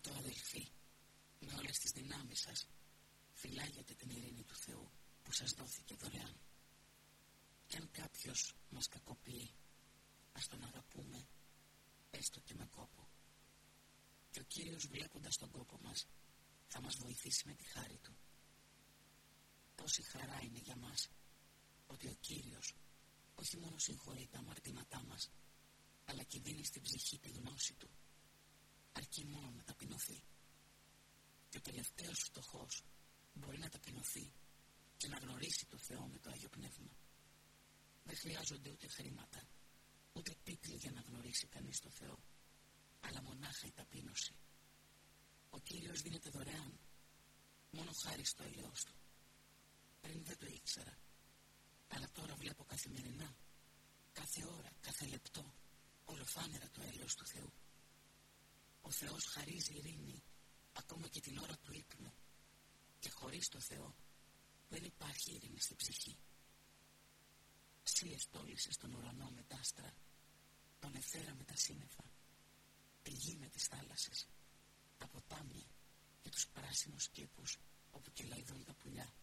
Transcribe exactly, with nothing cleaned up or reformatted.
αυτό, αδελφοί, με όλες τις δυνάμεις σας, φυλάγετε την ειρήνη του Θεού που σας δόθηκε δωρεάν. Κι αν κάποιος μας κακοποιεί, ας τον αγαπούμε, έστω και με κόπο. Και ο Κύριος, βλέποντας τον κόπο μας, θα μας βοηθήσει με τη χάρη Του. Τόση χαρά είναι για μας, ότι ο Κύριος όχι μόνο συγχωρεί τα αμαρτήματά μας, αλλά και δίνει στην ψυχή τη γνώση Του, αρκεί μόνο να ταπεινωθεί. Και ο τελευταίος φτωχός μπορεί να ταπεινωθεί και να γνωρίσει το Θεό με το Άγιο Πνεύμα. Δεν χρειάζονται ούτε χρήματα, ούτε τίτλοι για να γνωρίσει κανείς το Θεό, αλλά μονάχα η ταπείνωση. Ο Κύριος δίνεται δωρεάν, μόνο χάρη στο έλεος Του. Πριν δεν το ήξερα, αλλά τώρα βλέπω καθημερινά, κάθε ώρα, κάθε λεπτό, ολοφάνερα το έλεος του Θεού. Ο Θεός χαρίζει ειρήνη ακόμα και την ώρα του ύπνου, και χωρίς το Θεό δεν υπάρχει ειρήνη στην ψυχή. Συ εστόλησες τον ουρανό με τ' άστρα, τον αιθέρα με τα σύννεφα, τη γη με τις θάλασσες, τα ποτάμια και τους πράσινους κήπους όπου κελαϊδούν τα πουλιά.